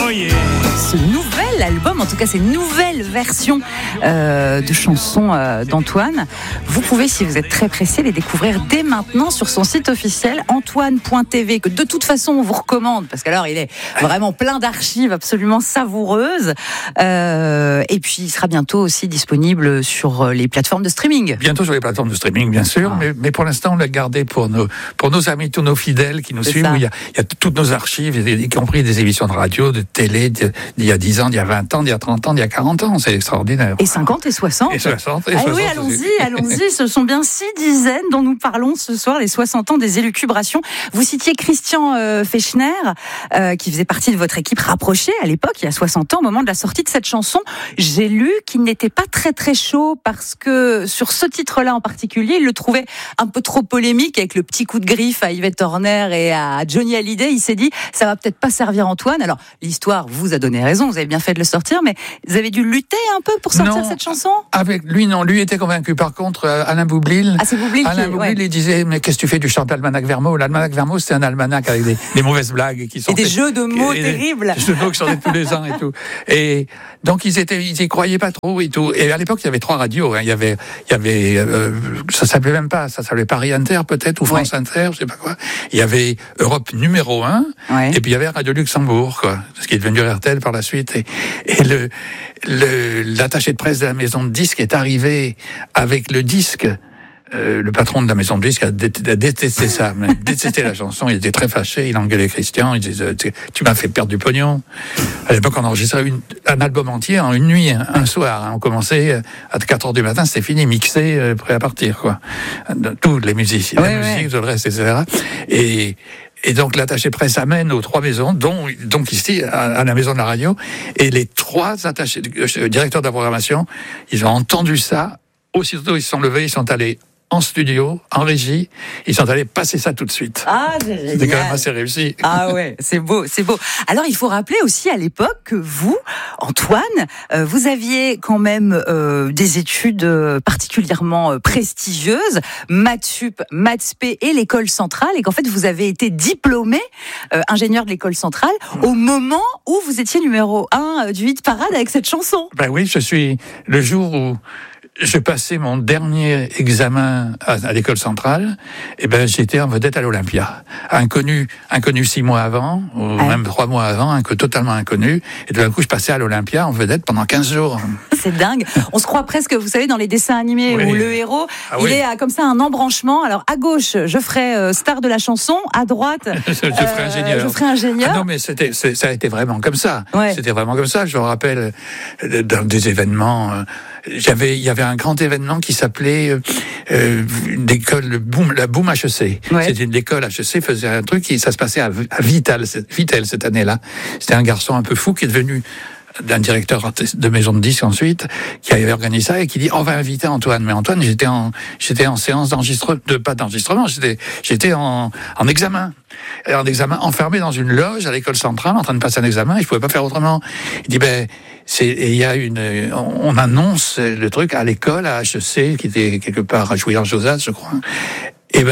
yeah. Ce nouvel album, en tout cas ces nouvelles versions de chansons d'Antoine, vous pouvez, si vous êtes très pressé, les découvrir dès maintenant sur son site officiel antoine.tv, que de toute façon on vous recommande, parce qu'alors il est vraiment plein d'archives absolument savoureuses, et puis il sera bientôt aussi disponible sur les plateformes de streaming. Bientôt sur les plateformes de streaming, bien sûr, mais pour l'instant on l'a gardé pour nos amis, tous nos fidèles qui nous suivent, où il y a toutes nos archives, y compris des émissions de radio, de télé, d'il y a 10 ans, d'il y a 20 ans, d'il y a 30 ans, d'il y a 40 ans, c'est extraordinaire. Et 50 et 60. Et 60 et 60. Ah oui, allons-y, ce sont bien 6 dizaines dont nous parlons ce soir, les 60 ans des élucubrations. Vous citiez Christian Fechner, qui faisait partie de votre équipe rapprochée à l'époque, il y a 60 ans, au moment de la sortie de cette chanson. J'ai lu qu'il n'était pas très très chaud, parce que sur ce titre-là en particulier, il le trouvait un peu trop polémique, avec le petit coup de griffe à Yvette Horner et à Johnny Hallyday. Il s'est dit, ça va peut-être pas servir Antoine. Alors, l'histoire vous a donné raison, vous avez bien fait de le sortir, mais vous avez dû lutter un peu pour sortir cette chanson? Avec lui, non. Lui était convaincu. Par contre, Alain Boublil. Ah, c'est Boublil il disait, mais qu'est-ce que tu fais du chant d'Almanach Vermeau? L'Almanach Vermeau, c'est un almanach avec des mauvaises blagues qui sont. Et des jeux de mots terribles. Des jeux de mots qui sortaient tous les ans et tout. Et donc, ils y croyaient pas trop et tout. Et à l'époque, il y avait 3 radios, hein. Il y avait, ça s'appelait même pas, ça s'appelait Paris Inter, peut-être, ou France Inter, je sais pas quoi. Il y avait Europe numéro 1. Ouais. Et puis il y avait Radio Luxembourg, quoi. Ce qui est devenu RTL par la suite. Et l'attaché de presse de la maison de disques est arrivé avec le disque. Le patron de la maison de disques a détesté ça, détesté la chanson. Il était très fâché, il engueulait Christian, il disait, tu m'as fait perdre du pognon. À l'époque, on enregistrait un album entier en une nuit, un soir. Hein. On commençait à 4h du matin, c'était fini, mixé, prêt à partir, quoi. Tous les musiciens, la musique, tout le reste, etc. Et donc l'attaché presse amène aux 3 maisons, donc ici à la maison de la radio, et les 3 attachés, directeurs de la programmation, ils ont entendu ça. Aussitôt ils se sont levés, ils sont allés en studio, en régie, ils sont allés passer ça tout de suite. Ah, génial. C'était quand même assez réussi. Ah ouais, c'est beau, c'est beau. Alors, il faut rappeler aussi à l'époque que vous, Antoine, vous aviez quand même des études particulièrement prestigieuses, Maths Sup, Maths Spé et l'école centrale, et qu'en fait, vous avez été diplômé ingénieur de l'école centrale au moment où vous étiez numéro 1 du hit parade avec cette chanson. Ben oui, je suis le jour où je passais mon dernier examen à l'école centrale, et ben j'étais en vedette à l'Olympia. Inconnu 6 mois avant, ou même 3 mois avant, totalement inconnu. Et tout d'un coup, je passais à l'Olympia en vedette pendant 15 jours. C'est dingue. On se croit presque, vous savez, dans les dessins animés où le héros, il est comme ça un embranchement. Alors à gauche, je ferai star de la chanson. À droite, je ferai ingénieur. Ah non, mais ça a été vraiment comme ça. Ouais. C'était vraiment comme ça. Je me rappelle dans des événements. Il y avait un grand événement qui s'appelait l'école la Boom HEC. Ouais. C'était une école HEC, faisait un truc, et ça se passait à Vitel cette année-là. C'était un garçon un peu fou qui est devenu d'un directeur de maison de disques ensuite, qui avait organisé ça et qui dit, on va inviter Antoine. Mais Antoine, j'étais en séance d'enregistrement, j'étais en examen. En examen, enfermé dans une loge à l'école centrale, en train de passer un examen, et je pouvais pas faire autrement. Il dit, on annonce le truc à l'école, à HEC, qui était quelque part à Jouy-en-Josas, je crois. Et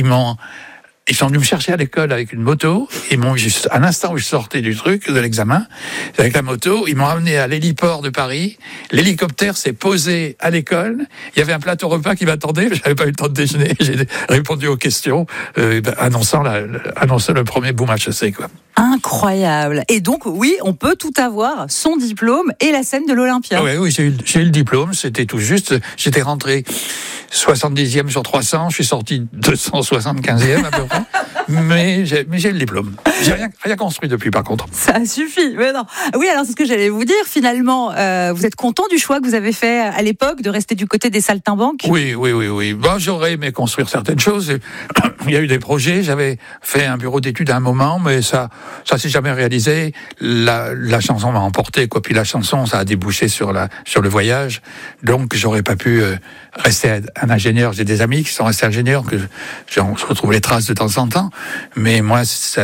ils sont venus me chercher à l'école avec une moto. Ils m'ont juste, à l'instant où je sortais du truc, de l'examen, avec la moto, ils m'ont amené à l'héliport de Paris. L'hélicoptère s'est posé à l'école. Il y avait un plateau repas qui m'attendait. J'avais pas eu le temps de déjeuner. J'ai répondu aux questions, annonçant le premier Boom HEC, quoi. Incroyable. Et donc, oui, on peut tout avoir, son diplôme et la scène de l'Olympia. Oui, j'ai eu le diplôme. C'était tout juste. J'étais rentré 70e sur 300. Je suis sorti 275e à peu près. Mais j'ai le diplôme. J'ai rien construit depuis, par contre. Ça suffit. Mais non. Oui, alors c'est ce que j'allais vous dire. Finalement, vous êtes content du choix que vous avez fait à l'époque de rester du côté des saltimbanques? Oui. Bon, j'aurais aimé construire certaines choses. Il y a eu des projets. J'avais fait un bureau d'études à un moment, mais ça s'est jamais réalisé. La chanson m'a emporté, quoi. Puis la chanson, ça a débouché sur le voyage. Donc, j'aurais pas pu rester un ingénieur. J'ai des amis qui sont restés ingénieurs, que je retrouve les traces de temps en temps. Mais moi,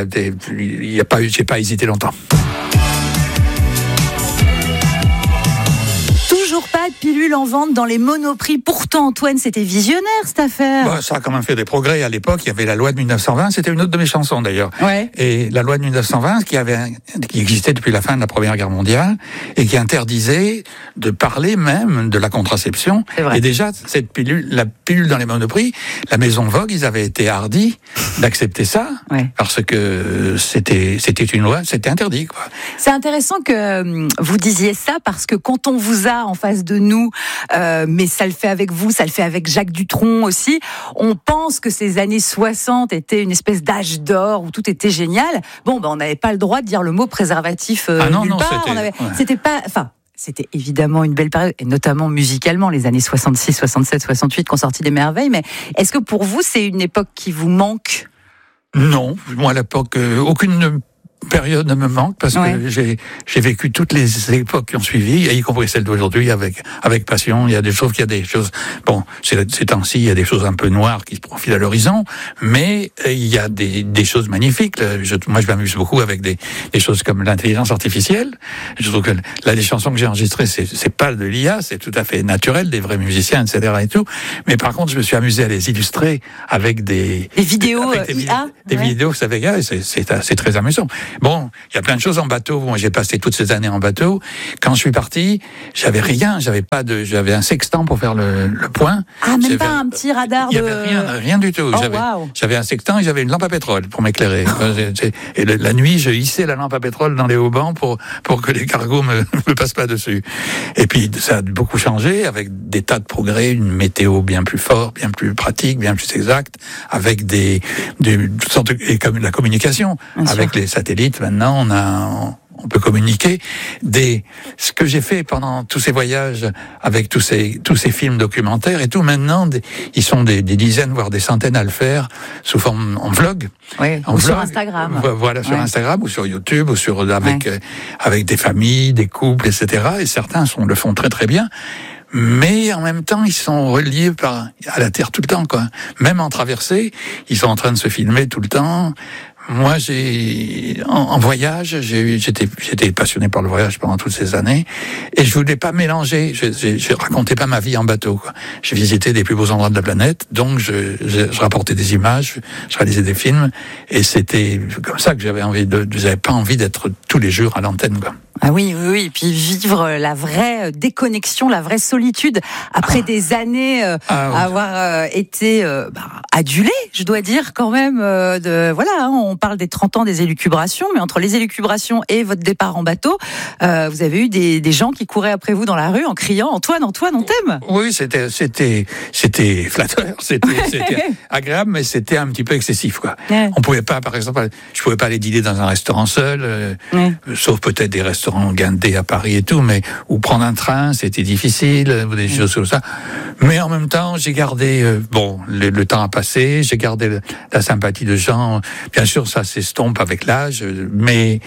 j'ai pas hésité longtemps. Toujours pas de pilules en vente dans les Monoprix. Pourtant, Antoine, c'était visionnaire cette affaire. Bah, ça a quand même fait des progrès. À l'époque, il y avait la loi de 1920. C'était une autre de mes chansons d'ailleurs. Ouais. Et la loi de 1920, qui existait depuis la fin de la Première Guerre mondiale et qui interdisait de parler même de la contraception. Et déjà, la pilule dans les Monoprix, la Maison Vogue, ils avaient été hardis d'accepter ça parce que c'était une loi, c'était interdit, quoi. C'est intéressant que vous disiez ça parce que quand on vous a en face de nous, mais ça le fait avec vous, ça le fait avec Jacques Dutronc aussi, on pense que ces années 60 étaient une espèce d'âge d'or où tout était génial. Bon, on n'avait pas le droit de dire le mot préservatif nulle part. C'était pas... Enfin, c'était évidemment une belle période, et notamment musicalement, les années 66, 67, 68 qui ont sorti des merveilles. Mais est-ce que pour vous, c'est une époque qui vous manque ? Non, moi, à l'époque, aucune période ne me manque parce que j'ai vécu toutes les époques qui ont suivi, y compris celle d'aujourd'hui avec passion. Il y a des choses, bon, ces temps-ci, il y a des choses un peu noires qui se profilent à l'horizon, mais il y a des choses magnifiques. Moi, je m'amuse beaucoup avec des choses comme l'intelligence artificielle. Je trouve que là, les chansons que j'ai enregistrées, c'est pas de l'IA, c'est tout à fait naturel, des vrais musiciens, etc. et tout. Mais par contre, je me suis amusé à les illustrer avec des vidéos IA, des vidéos, ça fait et c'est très amusant. Bon, il y a plein de choses en bateau. Moi, j'ai passé toutes ces années en bateau. Quand je suis parti, j'avais rien. J'avais un sextant pour faire le point. Ah, même pas un petit radar Il y avait rien du tout. J'avais un sextant et j'avais une lampe à pétrole pour m'éclairer. Et la nuit, je hissais la lampe à pétrole dans les haubans pour que les cargos me passent pas dessus. Et puis, ça a beaucoup changé avec des tas de progrès, une météo bien plus forte, bien plus pratique, bien plus exacte, avec et comme la communication, avec les satellites. Maintenant, on peut communiquer. Ce que j'ai fait pendant tous ces voyages avec tous ces films documentaires et tout, maintenant, ils sont des dizaines, voire des centaines à le faire sous forme en vlog. Oui, ou sur Instagram. Voilà, sur Instagram ou sur YouTube ou avec des familles, des couples, etc. Et certains le font très très bien. Mais en même temps, ils sont reliés à la Terre tout le temps, quoi. Même en traversée, ils sont en train de se filmer tout le temps. Moi, en voyage, j'étais passionné par le voyage pendant toutes ces années, et je voulais pas mélanger. Je racontais pas ma vie en bateau, quoi. J'ai visité des plus beaux endroits de la planète, donc je rapportais des images, je réalisais des films, et c'était comme ça que j'avais pas envie d'être tous les jours à l'antenne, quoi. Ah oui, et puis vivre la vraie déconnexion, la vraie solitude, après des années avoir été adulé, je dois dire quand même. On parle des 30 ans des élucubrations, mais entre les élucubrations et votre départ en bateau, vous avez eu des gens qui couraient après vous dans la rue en criant « Antoine, Antoine, on t'aime !» Oui, c'était flatteur, c'était agréable, mais c'était un petit peu excessif, quoi. On pouvait pas, par exemple, je pouvais pas aller dîner dans un restaurant seul, sauf peut-être des restaurants guindés à Paris et tout, ou prendre un train, c'était difficile, des choses comme ça. Mais en même temps, j'ai gardé, le temps a passé, j'ai gardé la sympathie de gens. Bien sûr, ça s'estompe avec l'âge, mais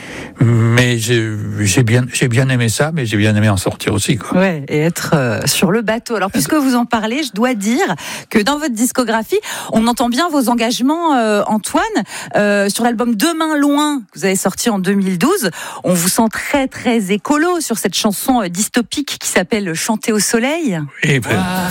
j'ai bien aimé ça, mais j'ai bien aimé en sortir aussi, quoi. Ouais, et être sur le bateau. Alors, puisque vous en parlez, je dois dire que dans votre discographie, on entend bien vos engagements, Antoine, sur l'album Demain loin, que vous avez sorti en 2012. On vous sent très, très écolo sur cette chanson dystopique qui s'appelle Chanter au soleil. Et